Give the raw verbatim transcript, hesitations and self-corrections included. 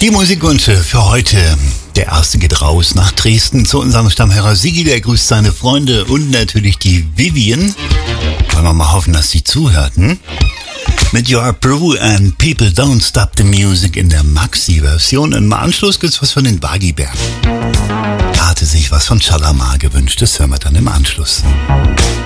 Die Musikwünsche für heute. Der erste geht raus nach Dresden zu unserem Stammhörer Sigi, der grüßt seine Freunde und natürlich die Vivian. Wollen wir mal hoffen, dass sie zuhört, hm? Mit Your Brew and People Don't Stop the Music in der Maxi-Version. Im Anschluss gibt's was von den Baggy-Bären. Da hatte sich was von Shalamar gewünscht, das hören wir dann im Anschluss.